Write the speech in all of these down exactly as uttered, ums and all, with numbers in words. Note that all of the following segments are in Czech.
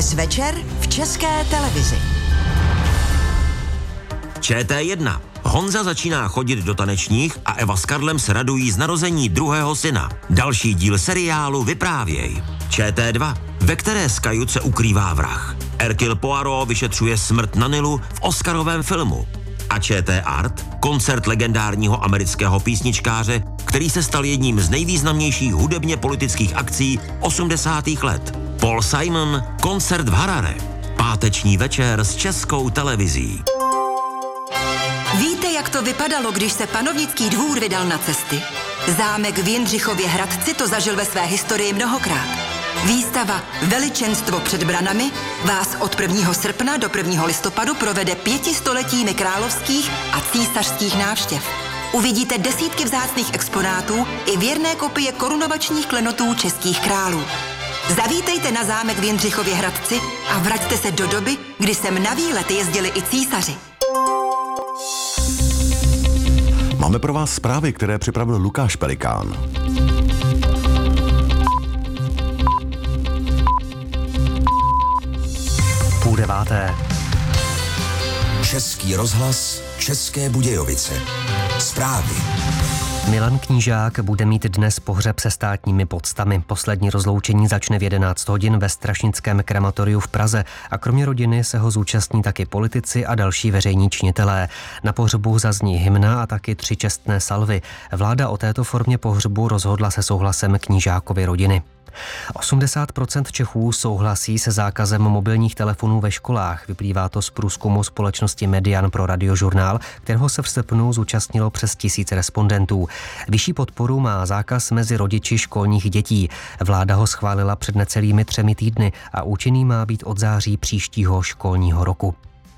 Dnes večer v České televizi. Č T jedna. Honza začíná chodit do tanečních a Eva s Karlem se radují z narození druhého syna. Další díl seriálu Vyprávěj. Č T dva, ve které z kajut se ukrývá vrah. Hercule Poirot vyšetřuje smrt na Nilu v oscarovém filmu. A Č T Art, koncert legendárního amerického písničkáře, který se stal jedním z nejvýznamnějších hudebně politických akcí osmdesátých let. Paul Simon, koncert v Harare. Páteční večer s Českou televizí. Víte, jak to vypadalo, když se panovnický dvůr vydal na cesty? Zámek v Jindřichově Hradci to zažil ve své historii mnohokrát. Výstava Veličenstvo před branami vás od prvního srpna do prvního listopadu provede pětistoletími královských a císařských návštěv. Uvidíte desítky vzácných exponátů i věrné kopie korunovačních klenotů českých králů. Zavítejte na zámek v Jindřichově Hradci a vraťte se do doby, kdy sem na výlet jezdili i císaři. Máme pro vás zprávy, které připravil Lukáš Pelikán. Půl deváté. Český rozhlas, České Budějovice. Zprávy. Milan Knížák bude mít dnes pohřeb se státními poctami. Poslední rozloučení začne v jedenáct hodin ve Strašnickém krematoriu v Praze a kromě rodiny se ho zúčastní taky politici a další veřejní činitelé. Na pohřbu zazní hymna a taky tři čestné salvy. Vláda o této formě pohřbu rozhodla se souhlasem Knížákovy rodiny. osmdesát procent Čechů souhlasí se zákazem mobilních telefonů ve školách. Vyplývá to z průzkumu společnosti Median pro Radiožurnál, kterého se v srpnu zúčastnilo přes tisíc respondentů. Vyšší podporu má zákaz mezi rodiči školních dětí. Vláda ho schválila před necelými třemi týdny a účinný má být od září příštího školního roku.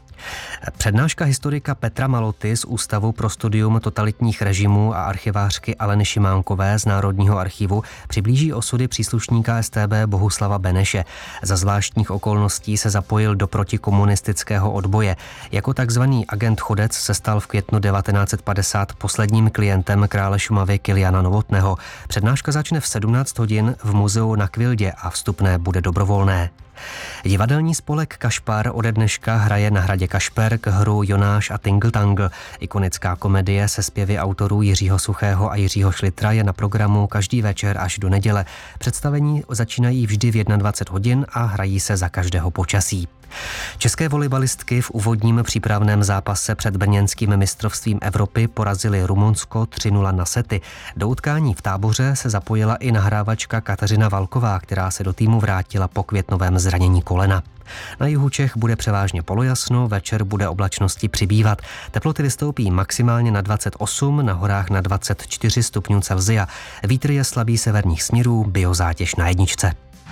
Přednáška historika Petra Maloty z Ústavu pro studium totalitních režimů a archivářky Aleny Šimánkové z Národního archivu přiblíží osudy příslušníka S T B Bohuslava Beneše. Za zvláštních okolností se zapojil do protikomunistického odboje. Jako takzvaný agent chodec se stal v květnu devatenáct set padesát posledním klientem krále Šumavy Kiliana Novotného. Přednáška začne v sedmnáct hodin v muzeu na Kvildě a vstupné bude dobrovolné. Divadelní spolek Kašpar ode dneška hraje na hradě Kašperk hru Jonáš a Tingle-Tangle. Ikonická komedie se zpěvy autorů Jiřího Suchého a Jiřího Šlitra je na programu každý večer až do neděle. Představení začínají vždy v dvacet jedna hodin a hrají se za každého počasí. České volejbalistky v úvodním přípravném zápase před brněnským mistrovstvím Evropy porazily Rumunsko tři nula na sety. Do utkání v Táboře se zapojila i nahrávačka Kateřina Valková, která se do týmu vrátila po květnovém zranění kolena. Na jihu Čech bude převážně polojasno, večer bude oblačnosti přibývat. Teploty vystoupí maximálně na dvacet osm, na horách na dvacet čtyři stupňů Celsia. Vítr je slabý severních směrů, biozátěž na jedničce.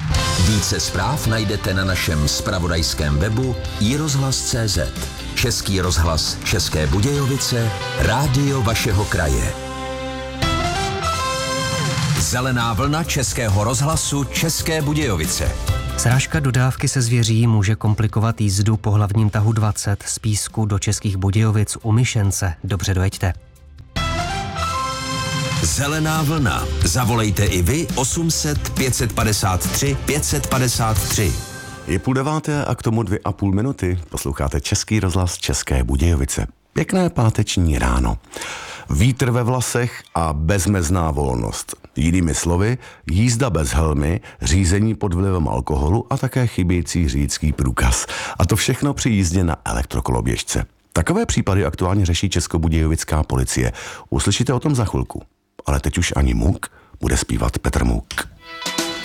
Více zpráv najdete na našem zpravodajském webu i rozhlas tečka cé zet. Český rozhlas České Budějovice, rádio vašeho kraje. Zelená vlna Českého rozhlasu České Budějovice. Srážka dodávky se zvěří může komplikovat jízdu po hlavním tahu dvacet z Písku do Českých Budějovic u Myšence. Dobře dojeďte. Zelená vlna. Zavolejte i vy osm set pět padesát tři pět padesát tři. Je půl deváté a k tomu dvě a půl minuty posloucháte Český rozhlas České Budějovice. Pěkné páteční ráno. Vítr ve vlasech a bezmezná volnost. Jinými slovy, jízda bez helmy, řízení pod vlivem alkoholu a také chybějící řidičský průkaz. A to všechno při jízdě na elektrokoloběžce. Takové případy aktuálně řeší českobudějovická policie. Uslyšíte o tom za chvilku. Ale teď už ani Muk, bude zpívat Petr Muk.